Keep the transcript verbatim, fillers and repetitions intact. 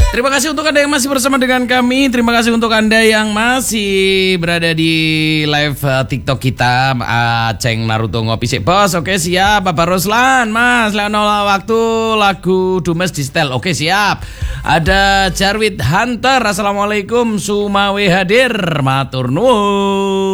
Terima kasih untuk Anda yang masih bersama dengan kami. Terima kasih untuk Anda yang masih berada di live uh, TikTok kita. Aceng Naruto ngopi sik bos. Oke siap. Bapak Ruslan, Mas Leonola waktu lagu Dumes di setel. Oke siap. Ada Jarwid Hunter. Assalamualaikum. Sumawe hadir. Matur nuwun.